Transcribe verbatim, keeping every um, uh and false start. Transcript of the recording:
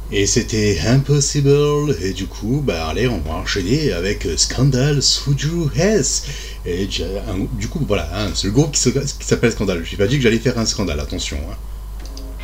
Et c'était Impossible, et du coup, bah allez, on va enchaîner avec Scandal Suju S. Et un, du coup, voilà, hein, c'est le groupe qui s'appelle Scandal. J'ai pas dit que j'allais faire un scandale, attention. Hein.